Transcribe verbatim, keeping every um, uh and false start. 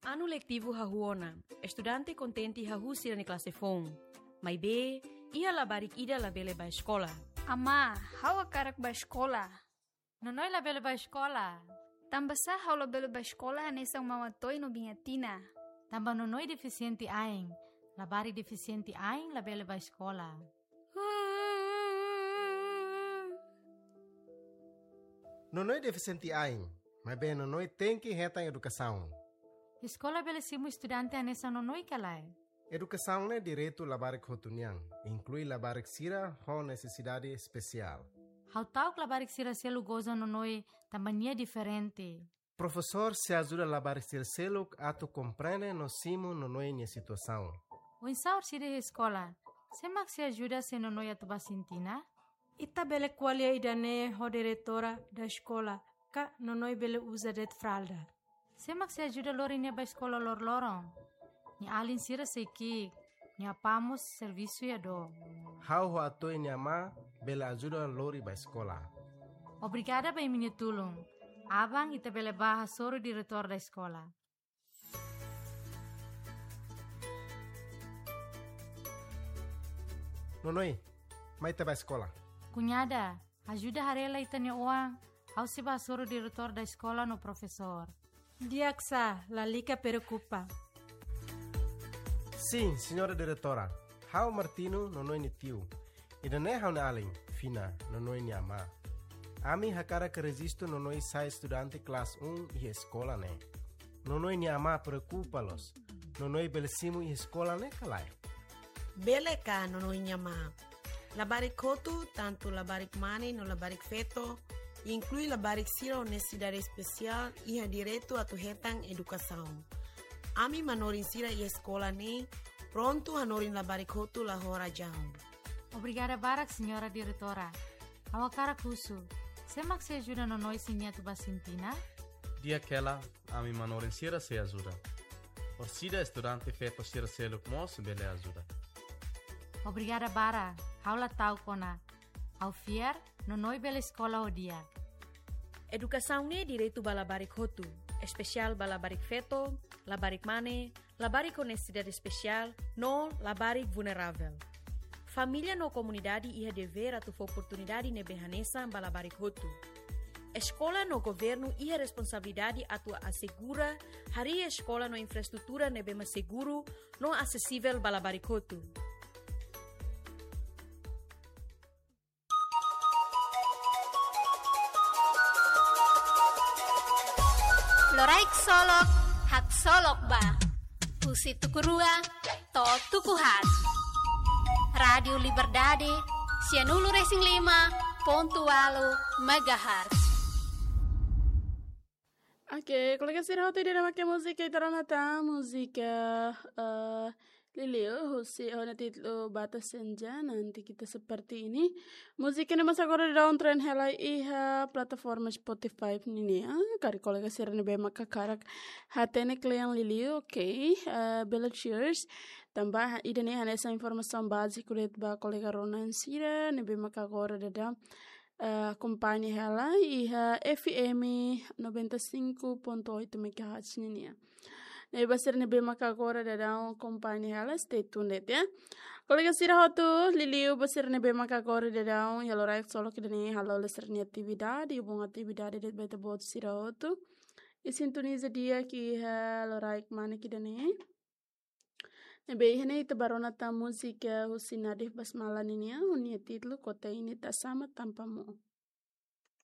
Ano letivo hahuona, estudante contente hahusira ni classe fon. Mai be, ia labarik ida labele ba escola. Ama, hawa karak ba escola? Nonoi labele ba escola? Tambah sah hau labele ba escola hanesang mawatoy no bingatina. Tambah nonoi deficiente aing, labari deficiente aing labele ba escola. Nonoi deficiente aing, mas bem nonoi tem que reta em educação. Escola belesimu estudante anessa nonoi kalai. Educação é direito labarik hotuniang, inclui labarik sira com necessidade especial. Hau tau que labarik sira selu goza nonoi tambania diferente. Professor se ajuda a labarik sira selu ato compreende no simo nonoi em situação. O insaur sira escola, semak se ajuda se nonoi atuba sintina? Ita bele qualia idane ho diretora da escola, ka nonoi bele usa det fralda. Semak se ajuda lor ini ba escola lor lorong. Ni alin sira seiki, ni apamos serviço ya do. Hau ho ato ini ama bele ajuda lori ba escola. Obrigada ba imini tulung. Abang ita bele baha soro diretor da escola. Nonoi, mai te ba escola. Cunhada, ajuda harela ita ni uang. Hau se ba soro diretor da escola no professor. Diaksa, la lica preocupa. Sim, senhora diretora. Hau Martino nonoi ni tiu. Ida ne hau na alin, fina, nonoi ni ama. Ami hakara que resisto nonoi sai estudante classe um e escola ne. Nonoi ni ama preocupa-los. Nonoi belesimu e escola ne kalai. Bele ka nonoi ni ama. Labarik kotu, tanto labarik mane no labarik feto, inclui labarik sira o necessidade especial e direito a tu retang educação. Ami manorin sira e escola ne, pronto hanorin labarik kotu la hora jao. Obrigada barak, senhora diretora. Awakara kusu. Semak se ajuda no noi sinha tu basintina? Dia aquela, ami manorin sira se ajuda. Orsida estudante feto sira seluk mos bele ajuda. Obrigada bara. Haula tau kona. Au fier, no noi bela escola o dia. Educação ne direito ba labarik hotu, especial ba labarik feto, labarik mane, labarik com necessidade especial, no labarik vulnerável. Família no comunidade ia dever a tu oportunidade ne behanesa ba labarik hotu. Escola no governo ia responsabilidade a tu assegura hari escola no infraestrutura ne bema seguro, no acessível ba labarik hotu. Loraik solok, hak solok ba. Pusi tukurua, to tukuhat. Radio Liberdade, Cianulu Racing lima, pontualo, megahertz. Oke, kolega sirah tidak ada makan musik kita nata musika uh, Lilio Husi Hona Titlo Batas Senja. Nanti kita seperti ini musik ini masa kore daun tren helai iha plataforma Spotify ini ya. Kari kolega sirah ni bema kakarak hatene kliang Lilio. Oke, okay. uh, Bella cheers. Tambah ida ni hanesa informasi basic kulit ba kolega Ronan sirah ni bema kakore dada. Uh, companhia ela e a F M noventa e cinco ponto oito megahertz ninia. Ne basir ne bema ka agora da down companhia ela stay tuned ya. Kolega sira hotu Liliu basir ne bema ka agora da down ya lora solo que dani halo lesser ni atividade e bom atividade de beta bot sira hotu. E sintoniza dia que ha lora mana que dani. Ne be hene ita barona ta música husinadif basmala ninia unia titlo kota ini tak sama tanpamu.